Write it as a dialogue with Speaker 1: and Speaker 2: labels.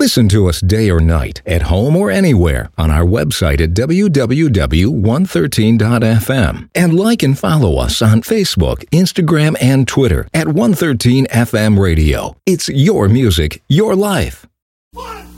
Speaker 1: Listen to us day or night, at home or anywhere, on our website at www.113.fm. And like and follow us on Facebook, Instagram, and Twitter at 113FM Radio. It's your music, your life.
Speaker 2: 1,